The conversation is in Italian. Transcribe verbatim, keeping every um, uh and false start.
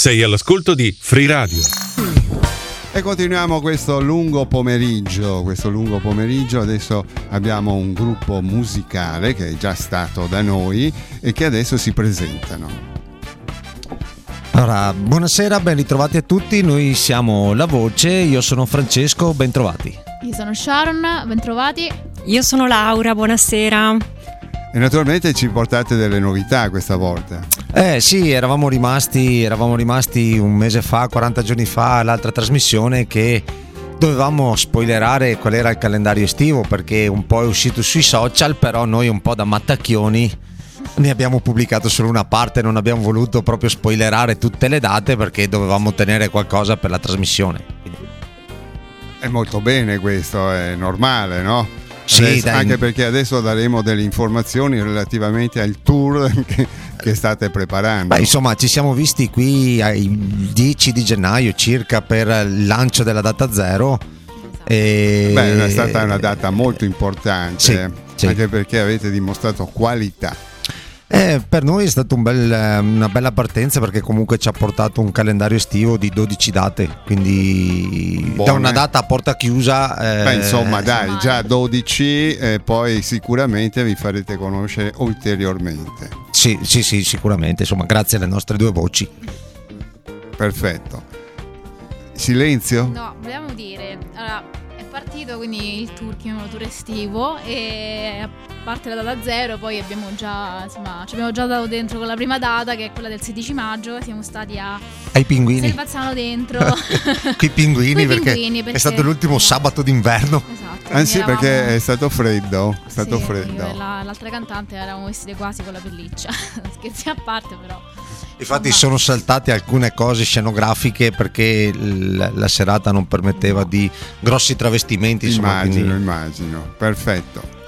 Sei all'ascolto di Free Radio. E continuiamo questo lungo pomeriggio, questo lungo pomeriggio. Adesso abbiamo un gruppo musicale che è già stato da noi e che adesso si presentano. Allora, buonasera, ben ritrovati a tutti. Noi siamo La Voce, io sono Francesco, ben trovati. Io sono Sharon, ben trovati. Io sono Laura, buonasera. E naturalmente ci portate delle novità questa volta. Eh sì, eravamo rimasti, eravamo rimasti un mese fa, quaranta giorni fa, all'altra trasmissione che dovevamo spoilerare qual era il calendario estivo, perché un po' è uscito sui social, però noi un po' da mattacchioni ne abbiamo pubblicato solo una parte, non abbiamo voluto proprio spoilerare tutte le date perché dovevamo ottenere qualcosa per la trasmissione. È molto bene questo, è normale, no? Sì, adesso, dai. Anche perché adesso daremo delle informazioni relativamente al tour che, che state preparando. Beh, insomma, ci siamo visti qui il dieci di gennaio circa per il lancio della data zero. E... Beh, è stata una data molto importante, sì, sì. Anche perché avete dimostrato qualità. Eh, per noi è stata un bel, una bella partenza, perché comunque ci ha portato un calendario estivo di dodici date, quindi Buone. Da una data a porta chiusa. Eh, Beh, insomma, dai, già dodici, e poi sicuramente vi farete conoscere ulteriormente. Sì, sì, sì, sicuramente, insomma, grazie alle nostre due voci. Perfetto. Silenzio? No, vogliamo dire, allora, è partito quindi il tour, chiamiamolo tour estivo, e a parte la data zero poi abbiamo già, insomma, ci abbiamo già dato dentro con la prima data, che è quella del sedici maggio. Siamo stati a Ai pinguini. Selvazzano dentro. Quei pinguini, Quei perché, pinguini, perché è stato l'ultimo esatto. sabato d'inverno. Esatto. Ah sì, eravamo- perché è stato freddo, è stato sì, freddo. la- l'altra cantante eravamo vestite quasi con la pelliccia. Scherzi a parte, però. Infatti Insomma, sono saltate alcune cose scenografiche perché l- la serata non permetteva di grossi travestimenti, insomma, Immagino, quindi... immagino. Perfetto.